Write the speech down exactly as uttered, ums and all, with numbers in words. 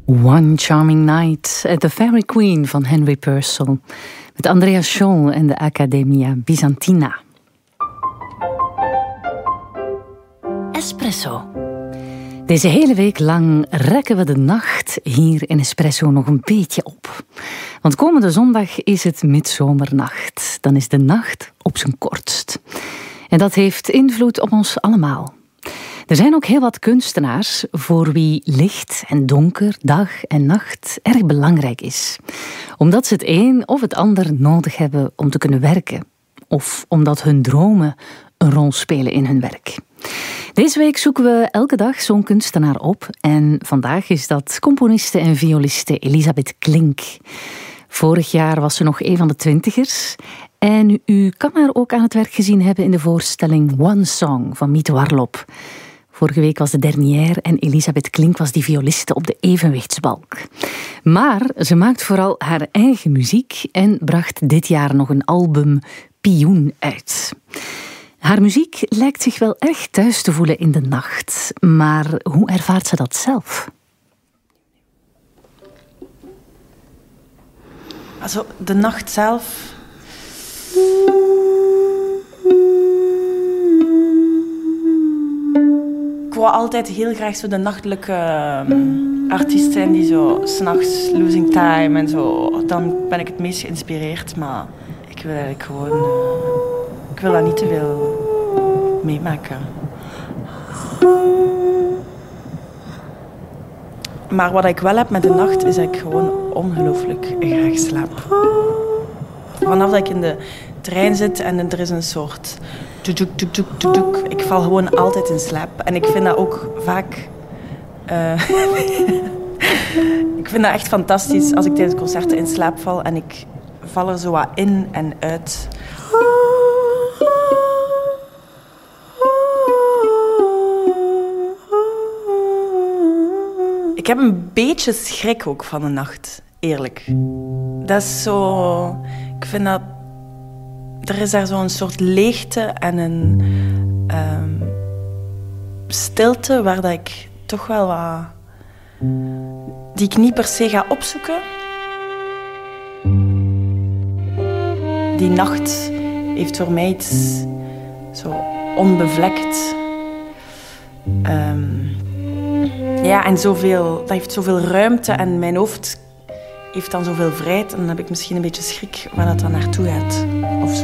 One Charming Night at the Fairy Queen van Henry Purcell. Met Andrea Scholl en de Accademia Byzantina. Espresso. Deze hele week lang rekken we de nacht hier in Espresso nog een beetje op. Want komende zondag is het midzomernacht. Dan is de nacht op zijn kortst. En dat heeft invloed op ons allemaal. Er zijn ook heel wat kunstenaars voor wie licht en donker, dag en nacht erg belangrijk is. Omdat ze het een of het ander nodig hebben om te kunnen werken. Of omdat hun dromen een rol spelen in hun werk. Deze week zoeken we elke dag zo'n kunstenaar op. En vandaag is dat componiste en violiste Elisabeth Klink. Vorig jaar was ze nog een van de twintigers. En u kan haar ook aan het werk gezien hebben in de voorstelling One Song van Miet Warlop. Vorige week was de dernière en Elisabeth Klink was die violiste op de evenwichtsbalk. Maar ze maakt vooral haar eigen muziek en bracht dit jaar nog een album Pioen uit. Haar muziek lijkt zich wel erg thuis te voelen in de nacht. Maar hoe ervaart ze dat zelf? Also, de nacht zelf... Ik wou altijd heel graag zo de nachtelijke artiest zijn die zo 's nachts losing time en zo. Dan ben ik het meest geïnspireerd, maar ik wil eigenlijk gewoon... Uh, ik wil dat niet te veel meemaken. Maar wat ik wel heb met de nacht is dat ik gewoon ongelooflijk graag slaap. Vanaf dat ik in de trein zit en er is een soort... Doek, doek, doek, doek, doek. Ik val gewoon altijd in slaap. En ik vind dat ook vaak... Uh, ik vind dat echt fantastisch als ik tijdens concerten in slaap val. En ik val er zo wat in en uit. Ik heb een beetje schrik ook van de nacht. Eerlijk. Dat is zo... Ik vind dat... Er is daar zo'n soort leegte en een um, stilte waar dat ik toch wel wat... die ik niet per se ga opzoeken. Die nacht heeft voor mij iets zo onbevlekt. Um, ja, en zoveel, dat heeft zoveel ruimte en mijn hoofd heeft dan zoveel vrijheid. En dan heb ik misschien een beetje schrik waar dat dan naartoe gaat. Of zo.